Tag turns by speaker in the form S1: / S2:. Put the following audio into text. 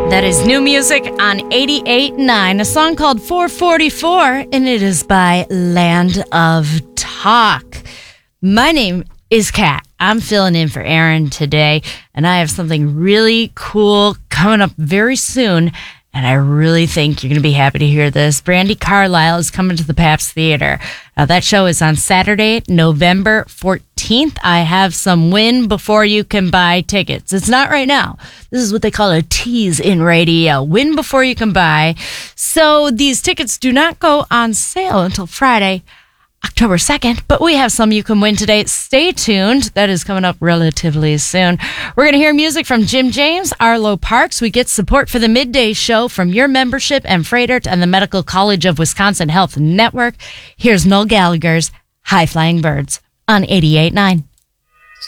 S1: That is new music on 88.9, a song called 444, and it is by Land of Talk. My name is Kat. I'm filling in for Aaron today, and I have something really cool coming up very soon, and I really think you're going to be happy to hear this. Brandi Carlile is coming to the Pabst Theater. Now, that show is on Saturday, November 14th. I have some win before you can buy tickets. It's not right now. This is what they call a tease in radio. Win before you can buy. So these tickets do not go on sale until Friday, October 2nd, but we have some you can win today. Stay tuned. That is coming up relatively soon. We're going to hear music from Jim James, Arlo Parks. We get support for the midday show from your membership and Freighter and the Medical College of Wisconsin Health Network. Here's Noel Gallagher's High Flying Birds on 88.9.